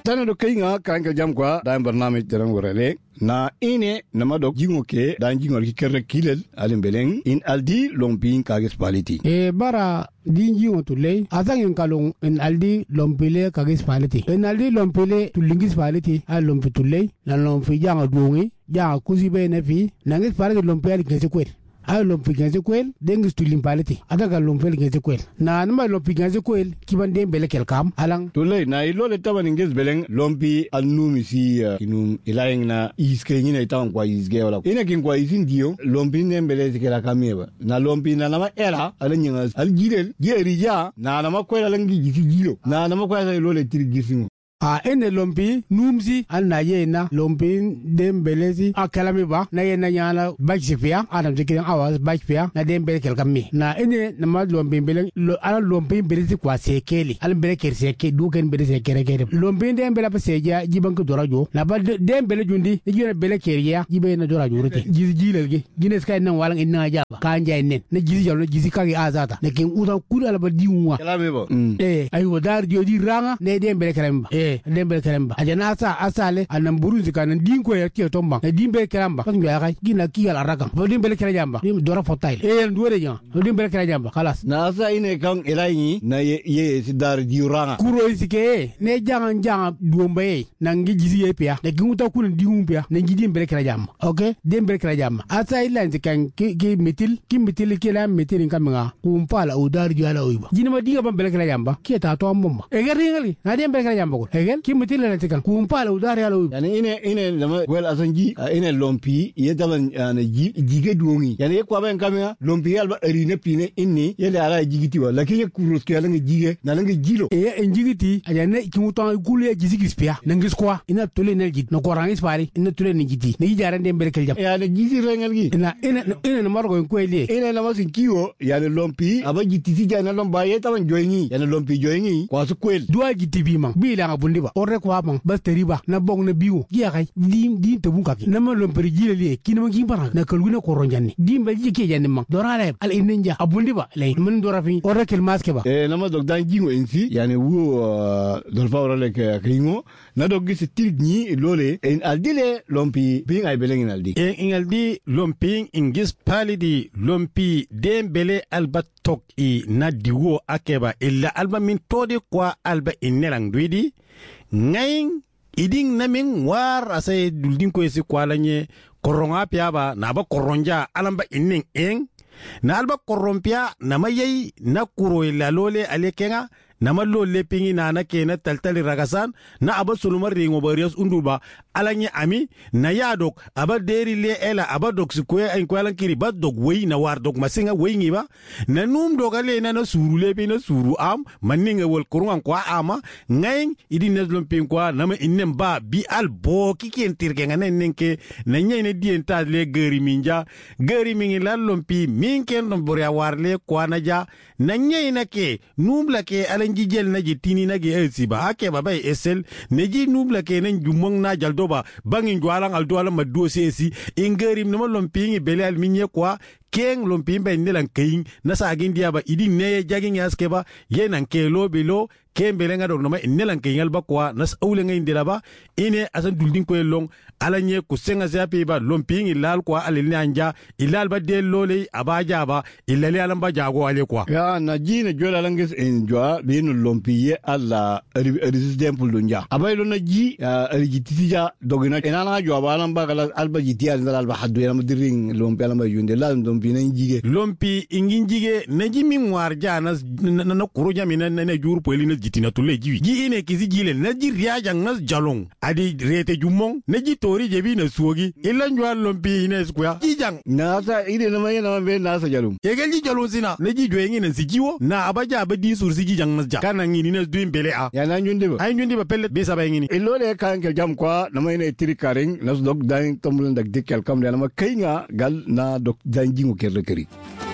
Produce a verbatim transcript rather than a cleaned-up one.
Tana do kainga kanka jam kwa da barnamij teram gorele na ine nama dok jingo ke dan jingo ki kerre kilel alim beleng in aldi lompin kagis paliti e bara din jingo tulay azang kalong in aldi lompile kagis paliti in aldi lompile tulingis paliti al lompi tulay na lompi janga duongi janga kuzibe na fi nangis paliti lompile kese kwel ay lompi ganze kwel dengis tulim paliti adaga lompel ganze kwel na nima lompi ganze kwel kiban dem bele kel kam alang tulay na ilole taban ingis beleng lompi annumi si uh, kinum ilayeng na iske ngina itawan kwa isge wala ina kin kwa isin dio lompi dem bele sikela kamieba na lompi na nama era ala nyanga al gidel geri ja na nama kwela langi gisi gilo na nama kwela ilole tiri gisingo a ene lompi numzi al na yena lompi dem belezi akalami ba na yena nyala bajipia adam zikirin awas bajipia na dem bele kelkami na ene na ma lompi bele lo ala lompi belezi kwa sekeli al bele ker seke duken bele sekere kere lompi dem bele pa seja jiban ko dorajo na ba dem bele jundi jina bele keriya jibe na dorajo rete jizi jilelge gines kay nan walang inna jaba kanja nen na jizi jalo jizi kagi azata na kin uta kula ba diwa kalame ba eh ay wadar jodi ranga ne dem bele kelamba eh dembe keramba ajana asa asale anan buruzi kanan dinko ya tiyo tomba na dimbe keramba kan ya kai gina kiya la raka bo dimbe keramba dim dora fotail e ndore nya dimbe keramba khalas na asa ine kan elayi na ye ye sidar diuranga kuro isike ne janga janga duombe na ngi jizi ye pia na ginguta kun dium pia na ngi dimbe keramba okay dimbe keramba asa ilanzi kan ki metil ki metil ki la metil kamanga kumpala udar jala oiba jinima diga bambele keramba ki ta to mbomba e gari ngali na dimbe keramba ko egel kimitile na tikal kumpala udari alo yani ine ine lama wel asanji ine lompi yetaban yani jige duongi yani kwa ben kamera lompi alba erine pine inni yele ala jigiti wa lakini kurus ke alanga jige na langa jilo e enjigiti ajane kimutan kule jizigis pia nangis kwa ina tole na jit no korangis pari ina tole ni jiti ni jarande mbelkel jam yani jisi rengal gi ina ina ina margo ko ele ina lama sin kiwo yani lompi aba jiti si jana lomba yetaban joyingi yani lompi joyingi kwa su kwel duwa jiti bi man bi la ngabundi ba orre ko bang basteri ba na bong na biwo giya kay dim dim te bunka ki na ma lomperi jile li kinama gi bara na kalguna ko ronjanni dim ba ji ke janni ma dorale al inja abundi ba lay mun dora fi orre kel maske ba e na ma dog dan jingo ensi yani wo dol fawra le ke kringo na dog gis tirgni lole en aldile lompi bi ngay beleng aldi e ingaldi lompi ingis palidi lompi dembele albatok i na diwo akeba illa alba min tode kwa alba inelang duidi ngayin iding namin war asay duldin ko esi kwalanye koronga piaba na ba koronja alamba inning eng na alba korompia na mayay na kuro ilalole alekenga na malole pingi na na kena taltali ragasan na aba sulumar ringo barias unduba alanye ami na yadok aba deri le ela aba dok sikwe en kwalan kiri ba dok wey na war dok masinga wey ngiba na num dogale na na suru le pe na suru am maninga wol kurungan kwa ama ngayin idi neslom pin kwa na ma innem ba bi al bo kiken tirke ngane nenke na nyene dien ta le geri minja geri mingi lalom pi minken no boria warle kwa na ja na nyene ke num la ke alanji jel na ji tini na ge elsi ba ake ba bay esel ne ji num la ke nan jumong na jaldo ba bangin jwalang al doala ma dosesi ingerim no lompingi bele al minye kwa keng lompimbe nilan kayin na sagin dia ba idin ne jagin yaske ba yenan ke lo belo kembele nga dog no ma nilan kayin ba kwa nas awle ngay ndila ba ine asan duldin ko long alanye ku senga zapi ba lompingi lal kwa alilni anja ilal ba del lole abaja ba ilali alam ba jago ale kwa ya na jina jola langis en jwa binu lompiye alla resistem pulunja abay lo na ji rigitija dogina enana jwa ba alam ba kala alba jitia ndal ba hadu ya madiring lompi alam ba yunde la Jige. Lompi ingin jige na jimi ngwar jana na na kuro jami na na juru poli na jitina tule jiwi ji ine kizi jile na ji riaja nas jalong adi rete jumong na ji tori jebi na suogi ila njwa lompi ine square ji jang na sa ide na mai na be na sa jalum egel ji jalong sina na ji jwe ngine si jiwo na abaja abadi sur si ji jang nas ja kana ngini na duin bele a ya na nyunde ba ay nyunde ba pelle be sa ba ngini ilole kan ke jam kwa na mai na tiri karing na dog dan tomulen dak dikel kam na ma kainga gal na dok dan jingo kerre keri